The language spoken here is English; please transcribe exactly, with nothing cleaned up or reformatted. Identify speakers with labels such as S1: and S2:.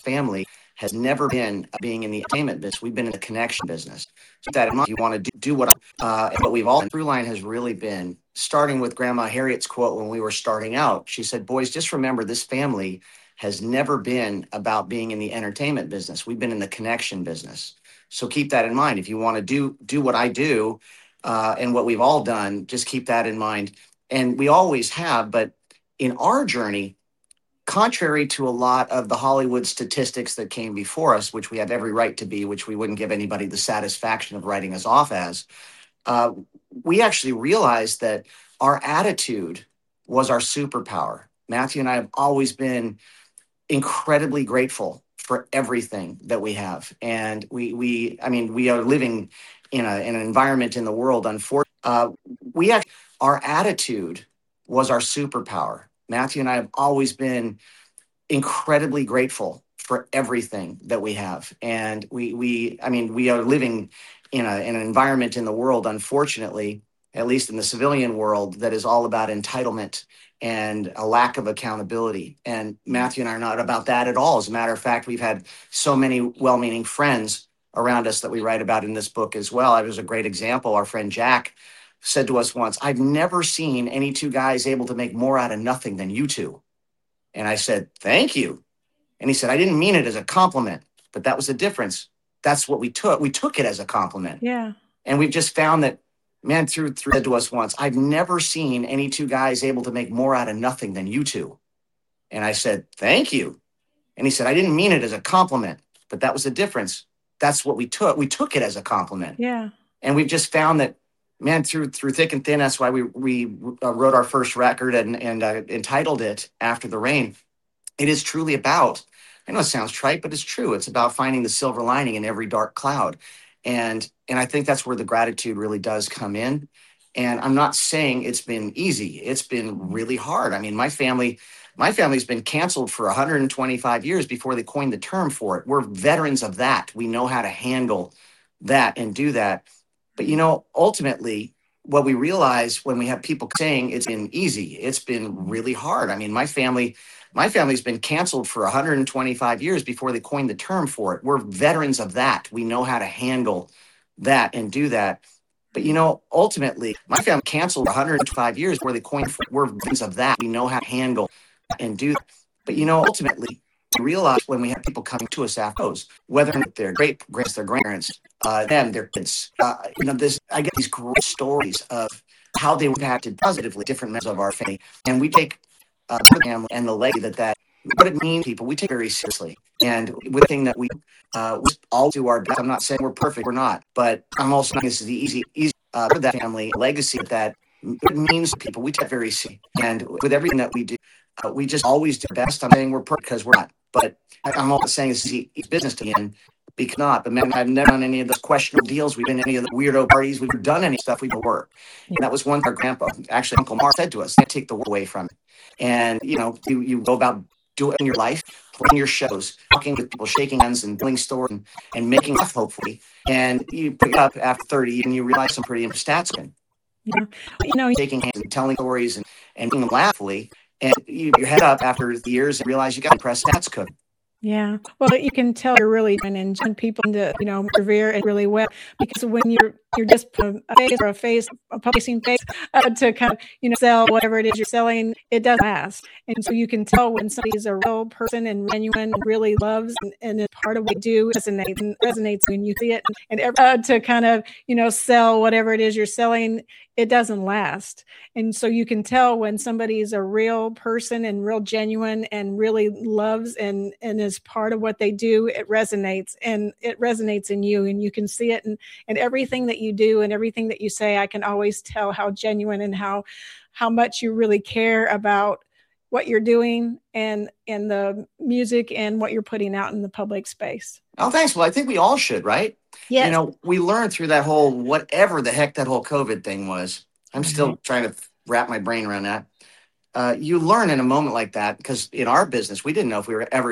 S1: family has never been being in the entertainment business. We've been in the connection business. Keep that in mind. If you want to do, do what, uh, what we've all, through line has really been, starting with Grandma Harriet's quote when we were starting out. She said, boys, just remember this family has never been about being in the entertainment business. We've been in the connection business. So keep that in mind. If you want to do, do what I do uh, and what we've all done, just keep that in mind. And we always have, but in our journey, contrary to a lot of the Hollywood statistics that came before us, which we have every right to be, which we wouldn't give anybody the satisfaction of writing us off as, uh, we actually realized that our attitude was our superpower. Matthew and I have always been incredibly grateful for everything that we have. And we, we I mean, we are living in, a, in an environment in the world, unfortunately. Uh, we actually, our attitude was our superpower. Matthew and I have always been incredibly grateful for everything that we have. And we, we, I mean, we are living in, a, in an environment in the world, unfortunately, at least in the civilian world, that is all about entitlement and a lack of accountability. And Matthew and I are not about that at all. As a matter of fact, we've had so many well-meaning friends around us that we write about in this book as well. It was a great example. Our friend Jack said to us once, I've never seen any two guys able to make more out of nothing than you two. And I said, thank you. And he said, I didn't mean it as a compliment, but that was the difference. That's what we took. We took it as a compliment.
S2: Yeah.
S1: And we've just found that, man, through, through said to us once, I've never seen any two guys able to make more out of nothing than you two. And I said, thank you. And he said, I didn't mean it as a compliment, but that was the difference. That's what we took. We took it as a compliment.
S2: Yeah.
S1: And we've just found that, man, through through thick and thin, that's why we we uh, wrote our first record and and uh, entitled it After the Rain. It is truly about, I know it sounds trite, but it's true. It's about finding the silver lining in every dark cloud. And and I think that's where the gratitude really does come in. And I'm not saying it's been easy. It's been really hard. I mean, my family, my family's been canceled for one hundred twenty-five years before they coined the term for it. We're veterans of that. We know how to handle that and do that. But, you know, ultimately, what we realize when we have people saying it's been easy, it's been really hard. I mean, my family, my family's been canceled for one hundred twenty-five years before they coined the term for it. We're veterans of that. We know how to handle that and do that. But, you know, ultimately, my family canceled one hundred twenty-five years before they coined for it. We're veterans of that. We know how to handle and do that. But, you know, ultimately, we realize when we have people coming to us after those, whether they're great grandparents, their grandparents, uh, them, their kids, uh, you know, this, I get these great stories of how they impacted positively different members of our family. And we take uh, the family and the legacy that that, what it means to people, we take very seriously. And with the thing that we, uh, we all do our best. I'm not saying we're perfect, we're not, but I'm also not, this is the easy, easy, uh, for that family legacy that it means to people, we take very seriously. And with everything that we do, uh, we just always do our best. I'm saying we're perfect because we're not. But I'm also saying this is business to end because not. But man, I've never done any of those questionable deals. We've been in any of the weirdo parties. We've done any stuff. We've worked. And that was one our grandpa, actually Uncle Mark, said to us, "Can't take the world away from it." And you know, you, you go about doing your life, playing your shows, talking with people, shaking hands, and telling stories, and, and making laugh, hopefully. And you pick up after thirty, and you realize some pretty stats.
S2: Yeah, you know,
S1: shaking hands and telling stories and and making them laughfully. And you, you head up after the years and realize you got to press stats cook.
S2: Yeah. Well, you can tell you're really and people to, you know, revere it really well, because when you're, you're just a face or a face, a publishing face uh, to kind of, you know, sell whatever it is you're selling, it doesn't last. And so you can tell when somebody's a real person and genuine and really loves and, and it's part of what you do resonates and resonates when you see it. And uh, to kind of, you know, sell whatever it is you're selling, it doesn't last. And so you can tell when somebody is a real person and real genuine and really loves and, and is part of what they do, it resonates and it resonates in you, and you can see it. And, and everything that you do and everything that you say, I can always tell how genuine and how, how much you really care about what you're doing and, and the music and what you're putting out in the public space.
S1: Oh, thanks. Well, I think we all should, right?
S2: Yes.
S1: You know, we learned through that whole, whatever the heck that whole COVID thing was. I'm still mm-hmm. trying to wrap my brain around that. Uh, you learn in a moment like that, because in our business, we didn't know if we were ever